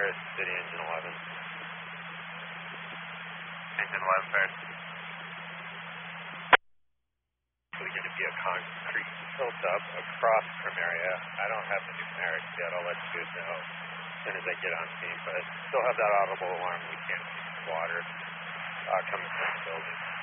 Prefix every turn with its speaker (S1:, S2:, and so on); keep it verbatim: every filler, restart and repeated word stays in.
S1: Paris City, engine eleven.
S2: Engine eleven, Paris.
S1: It's going to be a concrete tilt up across from area. I don't have the numerics yet. I'll let you know as soon as I get on scene, but still have that audible alarm. We can't see water uh, coming from the building.